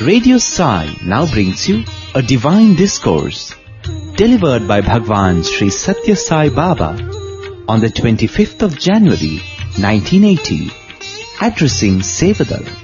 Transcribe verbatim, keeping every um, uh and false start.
Radio Sai now brings you a divine discourse delivered by Bhagwan Sri Satya Sai Baba on the twenty-fifth of January nineteen eighty, addressing Sevadal.